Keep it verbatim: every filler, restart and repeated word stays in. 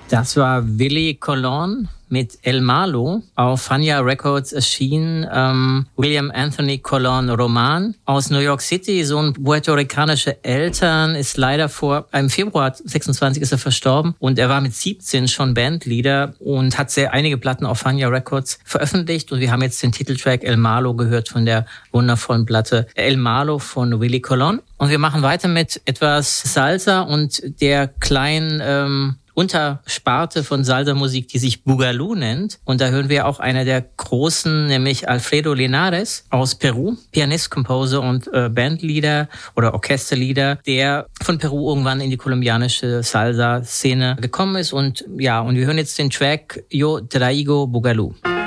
Das war Willy Colon mit El Malo. Auf Fania Records erschien ähm, William Anthony Colon Roman aus New York City, Sohn puerto-ricanischer Eltern, ist leider vor, im Februar sechsundzwanzig ist er verstorben und er war mit siebzehn schon Bandleader und hat sehr einige Platten auf Fania Records veröffentlicht und wir haben jetzt den Titeltrack El Malo gehört von der wundervollen Platte El Malo von Willy Colon. Und wir machen weiter mit etwas Salsa und der kleinen ähm, Untersparte von Salsa-Musik, die sich Boogaloo nennt. Und da hören wir auch einer der großen, nämlich Alfredo Linares aus Peru, Pianist, Composer und äh, Bandleader oder Orchesterleader, der von Peru irgendwann in die kolumbianische Salsa-Szene gekommen ist. Und ja, und wir hören jetzt den Track Yo Traigo Boogaloo.